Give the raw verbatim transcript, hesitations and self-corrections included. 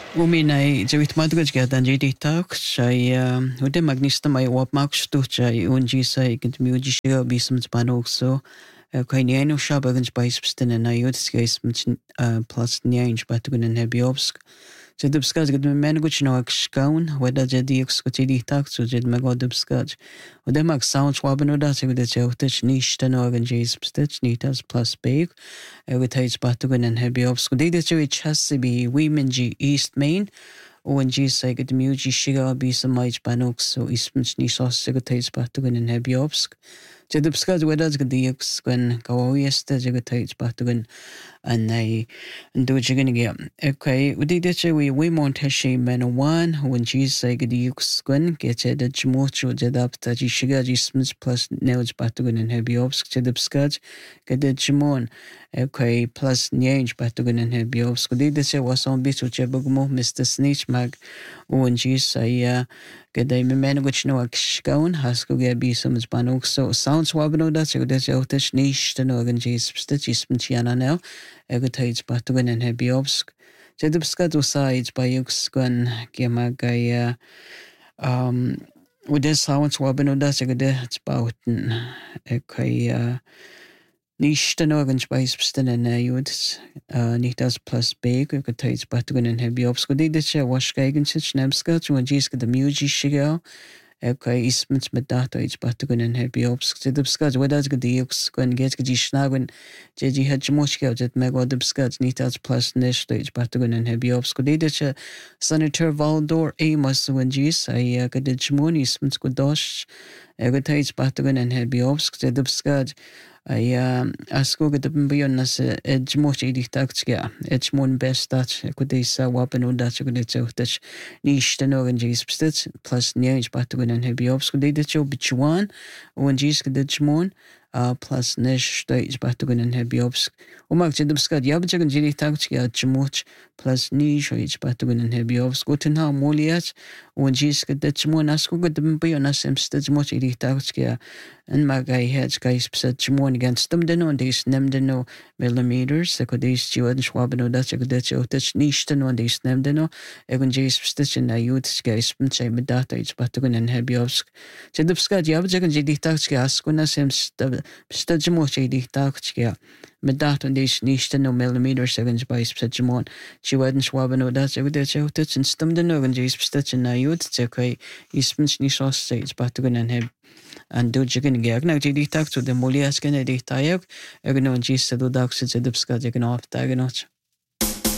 Uminai Jawit Madrij gadan jidi tak sai ude magnista mai wap max tu sai unji sai kent miuji shiga bisum tpanok so kai ni no shabagan spice pstin na yud skais plus nine batgun en hebiobsk. So dubskaz gad men guch no akskaun weda jadi ekskotidi tak so jed magod dubskaz. Ude mag sound schwaben oder so de zeutich nicht den organjes pstich nitas plus big. Evitais batgun en hebiobsk. De de chewich has be womenji East Main. O en G say gad miuji shiga bisa maij banok so ismch ni sos segatais batgun en hebiobsk. Jadubskaz wedaz gadiaks gwen kawawiesta jagatais batgun and they and do jigan again. Okay, we did it we we monteshi men one when Jesus say gadiaks gwen get it the jmocho jadap taji shiga jismch plus nails batgun and hebiobsk jadubskaz gadet jmon. Okay, plus nyanj batgun and hebiobsk. We did it was on bitu jabugmo Mister Snitch mag when Jesus say uh Gaday men which no akskaun hasko gabi some banok so sounds wabno that so that out this niche the organjes stitches mchiana now egotates batugin and hebiobsk. Jedubskado sides by yuxgun gemagaya um with this sounds wabno that so that it's about ekaya niche the organs by spstin and ayuds uh nitas plus big egotates batugin and hebiobsk. Did the chair wash gagan sich nemskat when jiska the muji shiga. Okay, ismits met data iets battugun en hebiobsk. Jedubskaz wedaz gadiux gwen get gadi schnagun jeji hedgemoshka jet megodubskaz nitas plus neshta iets battugun en hebiobsk. Dideche Senator Valdor Amos when jis I gadijmon ismits godosh egotates battugun en hebiobsk. Jedubskaz I asko gadabimbion nas edgemosh edictaxia edgemon best that kudisa wapen or that guditach niche the organ jis plus nyaj battugun en hebiobsk. Didecho bichuan when jis gadijmon Uh, plus nesh stage battugun en hebiobsk. Umak jedubskad yabjagan jiri tagchia jmuch plus nish age battugun en hebiobsk. Gutenha moliat when jis gadijmon asko gadimbion asem stejmoch iri tagchia en magai hedge guys psat jmon against them deno dis nemdeno millimeters the kodis jiwan schwabeno dat jagdecho tach nish deno dis nemdeno egun jis stitch na youth guys pmche medata age battugun en hebiobsk. Jedubskad yabjagan jiri tagchia asko nasem Stajmoch edi takchia. Medat on these nichte no millimeter seconds by Stajmon. She hadn't swabano that every day out and stummed the organ jis stitch and I would take a ismins ni sausage battugun and heb and do jigging gag. Now jedi tak to the moliaskin edi tayok. Egno and jis do dax edubska jigging off daganot.